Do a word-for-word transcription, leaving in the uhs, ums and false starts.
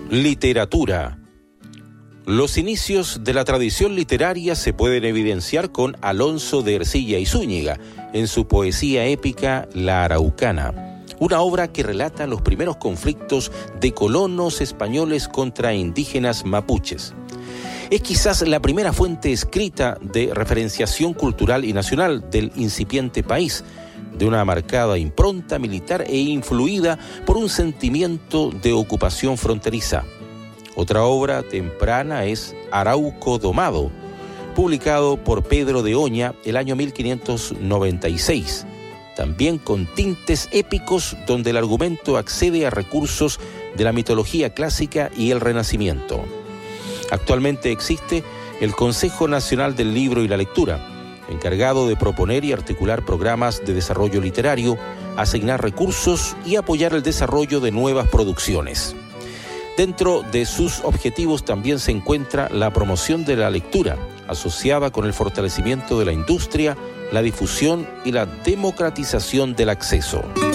Literatura. Los inicios de la tradición literaria se pueden evidenciar con Alonso de Ercilla y Zúñiga en su poesía épica La Araucana, una obra que relata los primeros conflictos de colonos españoles contra indígenas mapuches. Es quizás la primera fuente escrita de referenciación cultural y nacional del incipiente país, de una marcada impronta militar e influida por un sentimiento de ocupación fronteriza. Otra obra temprana es Arauco Domado, publicado por Pedro de Oña el año mil quinientos noventa y seis, también con tintes épicos donde el argumento accede a recursos de la mitología clásica y el Renacimiento. Actualmente existe el Consejo Nacional del Libro y la Lectura, encargado de proponer y articular programas de desarrollo literario, asignar recursos y apoyar el desarrollo de nuevas producciones. Dentro de sus objetivos también se encuentra la promoción de la lectura, asociada con el fortalecimiento de la industria, la difusión y la democratización del acceso.